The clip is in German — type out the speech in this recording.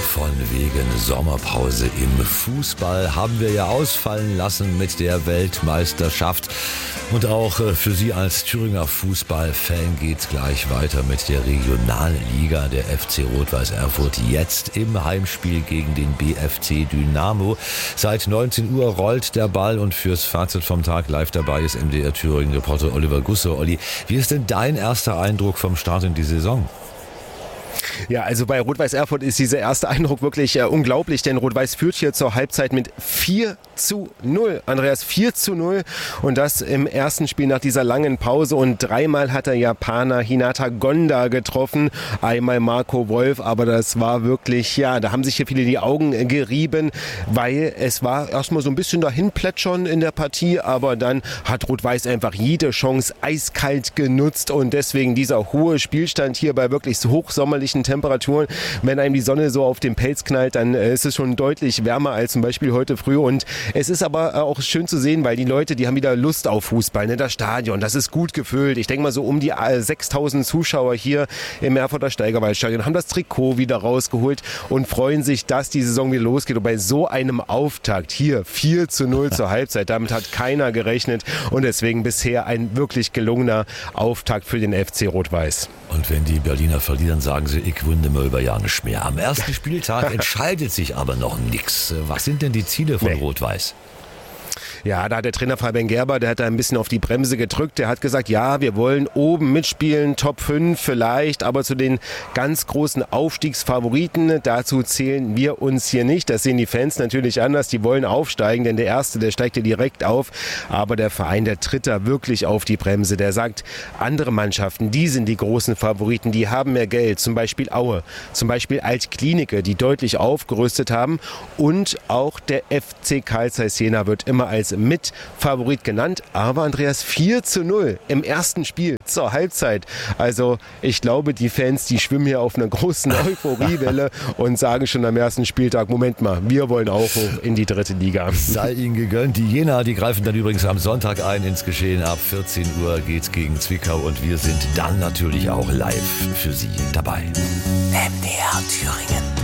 von wegen Sommerpause im Fußball haben wir ja ausfallen lassen mit der Weltmeisterschaft. Und auch für Sie als Thüringer Fußballfan geht's gleich weiter mit der Regionalliga. Der FC Rot-Weiß Erfurt jetzt im Heimspiel gegen den BFC Dynamo. Seit 19 Uhr rollt der Ball und fürs Fazit vom Tag live dabei ist MDR Thüringen-Reporter Oliver Gusse. Olli, wie ist denn dein erster Eindruck vom Start in die Saison? Ja, also bei Rot-Weiß Erfurt ist dieser erste Eindruck wirklich unglaublich, denn Rot-Weiß führt hier zur Halbzeit mit 4:0. Andreas, 4:0 und das im ersten Spiel nach dieser langen Pause und dreimal hat der Japaner Hinata Gonda getroffen, einmal Marco Wolf, aber das war wirklich, ja, da haben sich hier viele die Augen gerieben, weil es war erstmal so ein bisschen dahin plätschern in der Partie, aber dann hat Rot-Weiß einfach jede Chance eiskalt genutzt und deswegen dieser hohe Spielstand hier bei wirklich so hochsommerlichen Temperaturen. Wenn einem die Sonne so auf den Pelz knallt, dann ist es schon deutlich wärmer als zum Beispiel heute früh. Und es ist aber auch schön zu sehen, weil die Leute, die haben wieder Lust auf Fußball. Ne? Das Stadion, das ist gut gefüllt. Ich denke mal so um die 6.000 Zuschauer hier im Erfurter Steigerwaldstadion haben das Trikot wieder rausgeholt und freuen sich, dass die Saison wieder losgeht. Und bei so einem Auftakt hier 4:0 zur Halbzeit, damit hat keiner gerechnet. Und deswegen bisher ein wirklich gelungener Auftakt für den FC Rot-Weiß. Und wenn die Berliner verlieren, sagen sie, ich wünde mal über Jahr nicht mehr. Am ersten Spieltag entscheidet sich aber noch nichts. Was sind denn die Ziele von Rot-Weiß? Ja, da hat der Trainer Fabian Gerber, der hat da ein bisschen auf die Bremse gedrückt. Der hat gesagt, ja, wir wollen oben mitspielen, Top 5 vielleicht, aber zu den ganz großen Aufstiegsfavoriten, dazu zählen wir uns hier nicht. Das sehen die Fans natürlich anders. Die wollen aufsteigen, denn der Erste, der steigt ja direkt auf. Aber der Verein, der tritt da wirklich auf die Bremse. Der sagt, andere Mannschaften, die sind die großen Favoriten, die haben mehr Geld. Zum Beispiel Aue, zum Beispiel Altklinike, die deutlich aufgerüstet haben. Und auch der FC Carl Zeiss Jena wird immer als Mitfavorit genannt, aber Andreas 4:0 im ersten Spiel zur Halbzeit. Also ich glaube, die Fans, die schwimmen hier auf einer großen Euphoriewelle und sagen schon am ersten Spieltag, Moment mal, wir wollen auch hoch in die dritte Liga. Sei ihnen gegönnt. Die Jena, die greifen dann übrigens am Sonntag ein ins Geschehen. Ab 14 Uhr geht's gegen Zwickau und wir sind dann natürlich auch live für Sie dabei. MDR Thüringen.